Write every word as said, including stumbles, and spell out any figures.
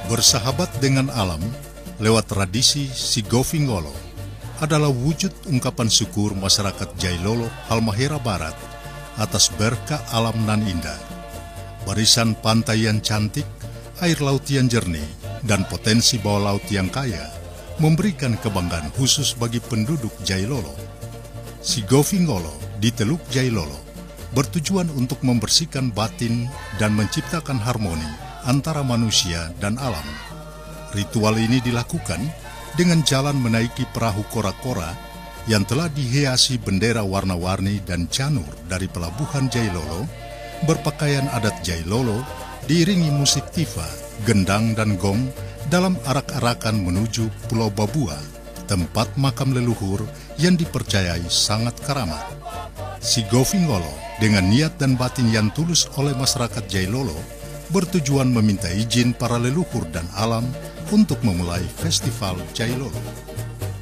Bersahabat dengan alam lewat tradisi Sigovinggolo adalah wujud ungkapan syukur masyarakat Jailolo, Halmahera Barat atas berkah alam nan indah. Barisan pantai yang cantik, air laut yang jernih, dan potensi bawah laut yang kaya memberikan kebanggaan khusus bagi penduduk Jailolo. Sigovinggolo di Teluk Jailolo bertujuan untuk membersihkan batin dan menciptakan harmoni antara manusia dan alam. Ritual ini dilakukan dengan jalan menaiki perahu kora-kora yang telah dihiasi bendera warna-warni dan canur dari pelabuhan Jailolo, berpakaian adat Jailolo, diiringi musik tifa, gendang dan gong dalam arak-arakan menuju Pulau Babua, tempat makam leluhur yang dipercayai sangat keramat. Sigovinggolo dengan niat dan batin yang tulus oleh masyarakat Jailolo bertujuan meminta izin para leluhur dan alam untuk memulai festival Jailolo.